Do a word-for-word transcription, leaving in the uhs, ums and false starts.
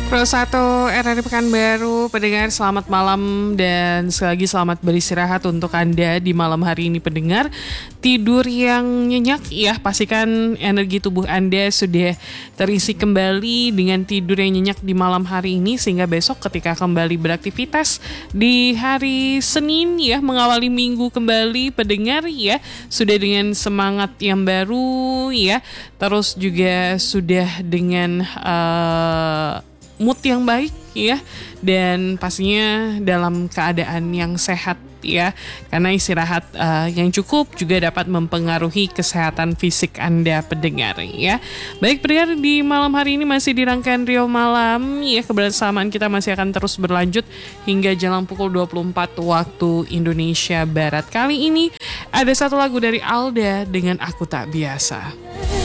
Pro satu R R I Pekanbaru, pendengar selamat malam dan sekali lagi selamat beristirahat untuk Anda di malam hari ini pendengar. Tidur yang nyenyak ya, pastikan energi tubuh Anda sudah terisi kembali dengan tidur yang nyenyak di malam hari ini sehingga besok ketika kembali beraktivitas di hari Senin ya, mengawali minggu kembali pendengar ya, sudah dengan semangat yang baru ya, terus juga sudah dengan uh, mood yang baik ya, dan pastinya dalam keadaan yang sehat ya, karena istirahat uh, yang cukup juga dapat mempengaruhi kesehatan fisik Anda pendengar ya. Baik pendengar, di malam hari ini masih di rangkaian Rio Malam ya, kebersamaan kita masih akan terus berlanjut hingga jelang pukul dua puluh empat waktu Indonesia Barat. Kali ini ada satu lagu dari Alda dengan Aku Tak Biasa.